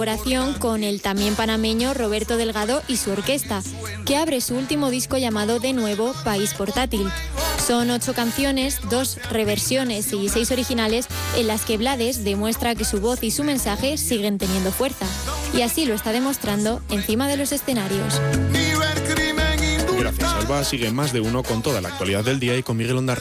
colaboración con el también panameño Roberto Delgado y su orquesta, que abre su último disco llamado de nuevo País Portátil. Son 8 canciones, 2 reversiones y 6 originales en las que Blades demuestra que su voz y su mensaje siguen teniendo fuerza. Y así lo está demostrando encima de los escenarios. Gracias, Alba. Sigue Más de Uno con toda la actualidad del día y con Miguel Ondarreta.